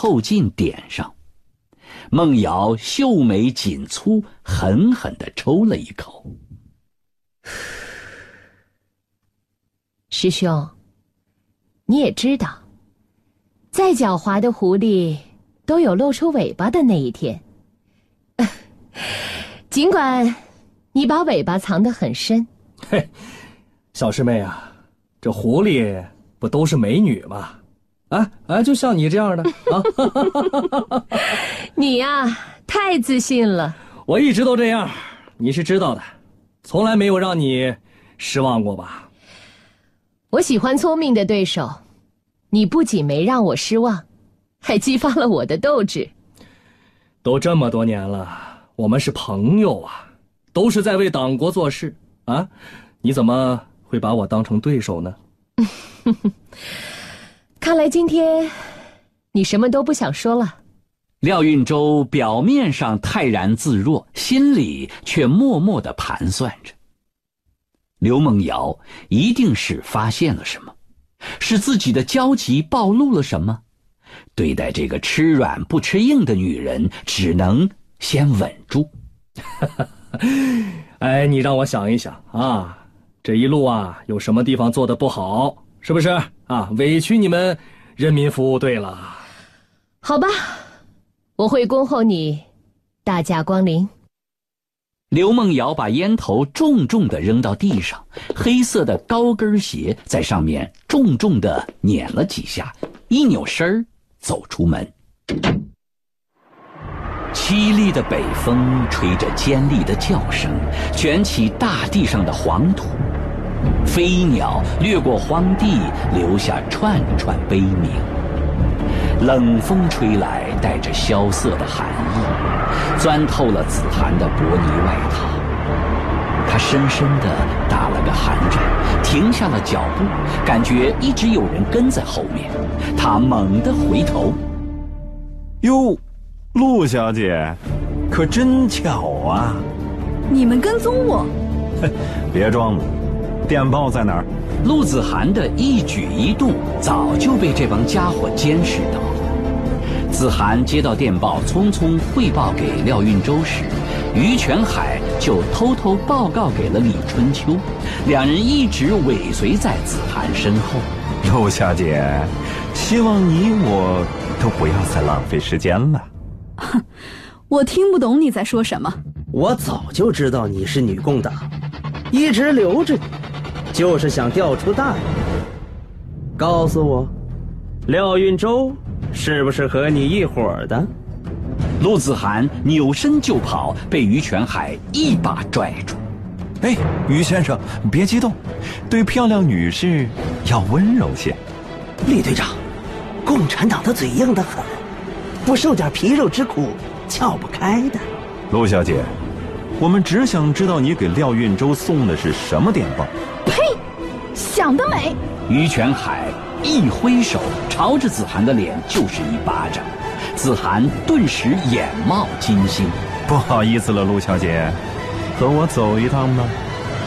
凑近点上。孟瑶秀眉紧蹙，狠狠地抽了一口。 师兄，你也知道，再狡猾的狐狸都有露出尾巴的那一天。尽管你把尾巴藏得很深。 嘿，小师妹啊，这狐狸不都是美女吗？就像你这样的啊。 你呀，太自信了。 我一直都这样，你是知道的，从来没有让你失望过吧？ 我喜欢聪明的对手，你不仅没让我失望，还激发了我的斗志。 都这么多年了，我们是朋友啊，都是在为党国做事啊，你怎么会把我当成对手呢？ 看来今天你什么都不想说了。 廖运周表面上泰然自若，心里却默默地盘算着。刘梦瑶一定是发现了什么，是自己的焦急暴露了什么。对待这个吃软不吃硬的女人，只能先稳住。 哎，你让我想一想啊，这一路啊，有什么地方做得不好，是不是啊？委屈你们人民服务队了。 好吧，我会恭候你大驾光临。 刘梦瑶把烟头重重地扔到地上，黑色的高跟鞋在上面重重地碾了几下，一扭身儿走出门。凄厉的北风吹着尖利的叫声，卷起大地上的黄土。飞鸟掠过荒地，留下串串悲鸣。冷风吹来，带着萧瑟的寒意，钻透了子涵的薄呢外套。他深深地打了个寒战，停下了脚步，感觉一直有人跟在后面。他猛地回头， 哟，陆小姐，可真巧啊！ 你们跟踪我？ 别装了，电报在哪儿？ 陆子涵的一举一动早就被这帮家伙监视到了。子涵接到电报，匆匆汇报给廖运周时，于全海就偷偷报告给了李春秋，两人一直尾随在子涵身后。 陆小姐，希望你我都不要再浪费时间了。 我听不懂你在说什么。 我早就知道你是女共党，一直留着你，就是想调出大梁。告诉我，廖运周是不是和你一伙的？ 陆子涵扭身就跑，被于全海一把拽住。 哎，于先生，别激动，对漂亮女士要温柔些。 李队长，共产党的嘴硬得很，不受点皮肉之苦撬不开的。 陆小姐，我们只想知道你给廖运周送的是什么电报。 呸！想得美！ 于全海一挥手，朝着子涵的脸就是一巴掌。子涵顿时眼冒金星。 不好意思了，陆小姐，和我走一趟吧。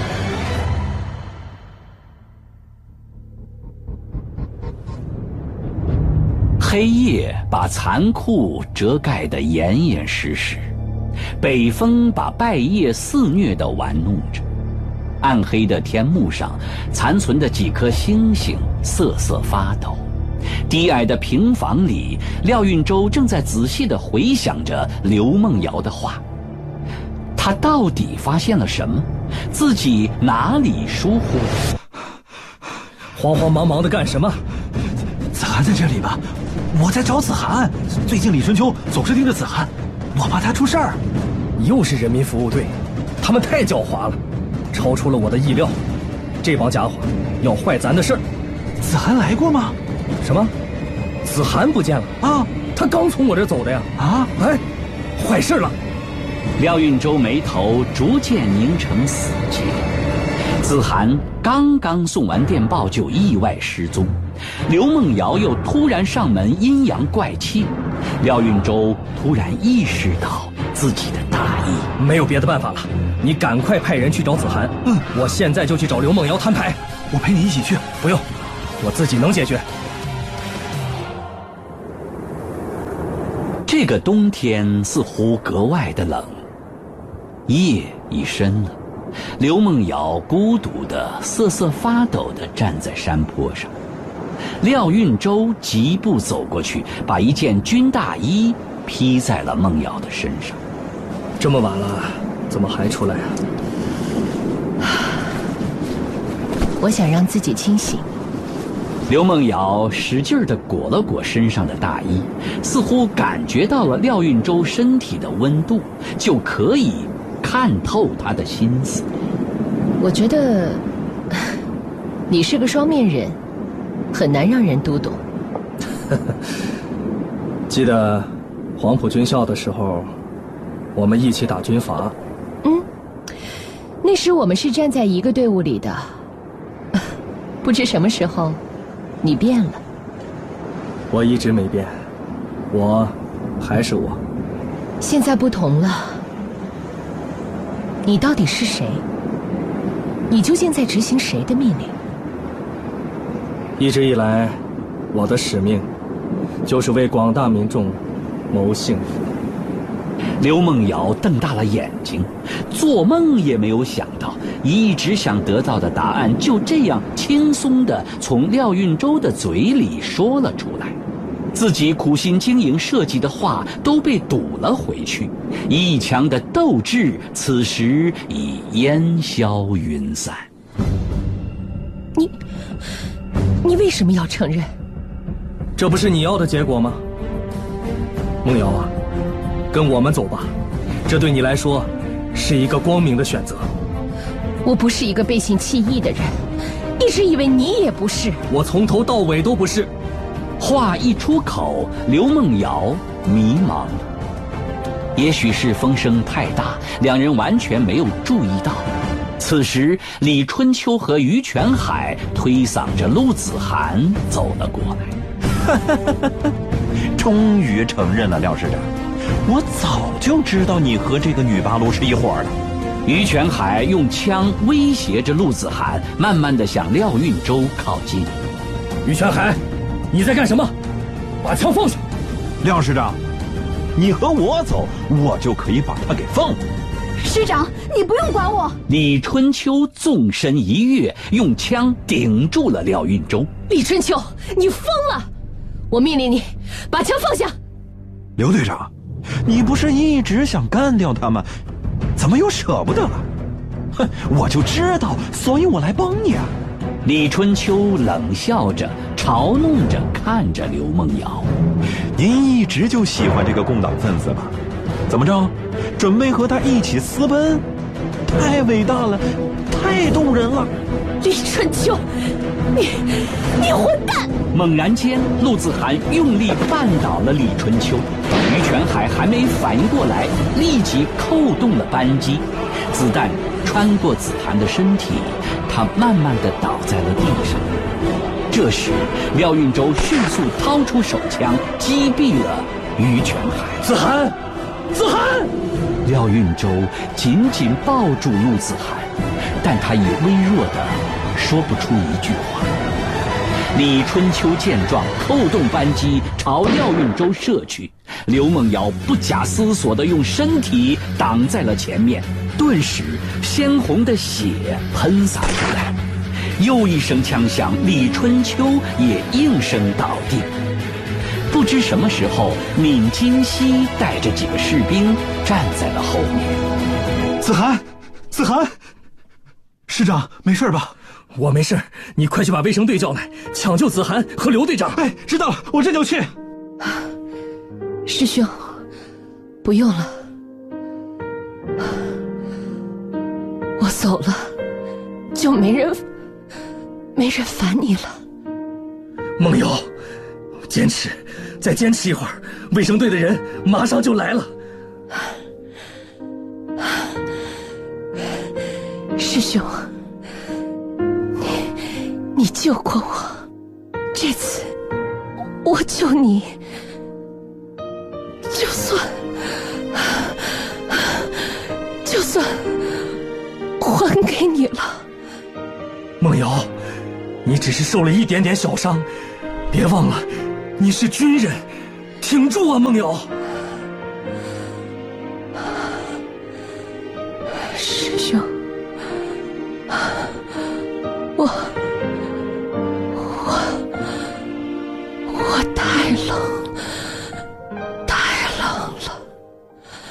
黑夜把残酷遮盖得严严实实，北风把败叶肆虐地玩弄着。暗黑的天幕上残存的几颗星星瑟瑟发抖。低矮的平房里，廖运周正在仔细地回想着刘梦瑶的话。他到底发现了什么？自己哪里疏忽了？ 慌慌忙忙的干什么？ 子涵在这里吧？我在找子涵。最近李春秋总是盯着子涵，我怕他出事儿。 又是人民服务队，他们太狡猾了，超出了我的意料。这帮家伙要坏咱的事儿。 子涵来过吗？ 什么？子涵不见了啊？他刚从我这走的呀。啊？哎，坏事了！ 廖运周眉头逐渐凝成死结。子涵刚刚送完电报就意外失踪，刘梦瑶又突然上门阴阳怪气，廖运周突然意识到自己的大意。 没有别的办法了，你赶快派人去找子涵。我现在就去找刘梦瑶摊牌。 我陪你一起去。 不用，我自己能解决。 这个冬天似乎格外的冷，夜已深了。刘梦瑶孤独地瑟瑟发抖地站在山坡上。廖运周疾步走过去，把一件军大衣披在了梦瑶的身上。 这么晚了，怎么还出来啊？ 我想让自己清醒。 刘梦瑶使劲地裹了裹身上的大衣，似乎感觉到了廖运周身体的温度，就可以看透他的心思。 我觉得你是个双面人，很难让人读懂。 记得黄埔军校的时候，我们一起打军阀。 那时我们是站在一个队伍里的。不知什么时候你变了。 我一直没变，我还是我。 现在不同了。你到底是谁？你究竟在执行谁的命令？ 一直以来，我的使命就是为广大民众谋幸福。 刘梦瑶瞪大了眼睛，做梦也没有想到，一直想得到的答案就这样轻松地从廖运周的嘴里说了出来。自己苦心经营设计的画都被堵了回去，一腔的斗志此时已烟消云散。 你为什么要承认？ 这不是你要的结果吗？梦瑶啊，跟我们走吧，这对你来说是一个光明的选择。 我不是一个背信弃义的人，一直以为你也不是。 我从头到尾都不是。 话一出口，刘梦瑶迷茫了。也许是风声太大，两人完全没有注意到。此时，李春秋和于全海推搡着陆子涵走了过来。 终于承认了，廖市长，我早就知道你和这个女八路是一伙的。 于全海用枪威胁着陆子涵，慢慢地向廖运周靠近。 于全海，你在干什么？把枪放下！ 廖市长，你和我走，我就可以把他给放了。 师长，你不用管我。 李春秋纵身一跃，用枪顶住了廖运周。 李春秋，你疯了！我命令你把枪放下。 刘队长，你不是一直想干掉他吗？怎么又舍不得了？哼，我就知道，所以我来帮你啊。 李春秋冷笑着，嘲弄着看着刘梦瑶。 您一直就喜欢这个共党分子吧？怎么着，准备和他一起私奔？太伟大了，太动人了。 李春秋，你混蛋！ 猛然间，陆子涵用力绊倒了李春秋，于全海还没反应过来，立即扣动了扳机，子弹穿过子涵的身体，他慢慢地倒在了地上。这时，廖运周迅速掏出手枪，击毙了于全海。 子涵，子涵！ 廖运周紧紧抱住陆子涵，但他已微弱地说不出一句话。李春秋见状，扣动扳机朝廖运周射去。刘梦瑶不假思索地用身体挡在了前面，顿时鲜红的血喷洒出来。又一声枪响，李春秋也应声倒地。不知什么时候，闵金熙带着几个士兵站在了后面。 子涵，子涵，师长没事吧？ 我没事，你快去把卫生队叫来，抢救子涵和刘队长。 哎，知道了，我这就去。 师兄，不用了，我走了，就没人烦你了。 梦瑶，坚持，再坚持一会儿，卫生队的人马上就来了。 师兄，你救过我，这次我救你，就算还给你了。 梦瑶，你只是受了一点点小伤，别忘了，你是军人，挺住啊，梦瑶。 师兄，我太冷。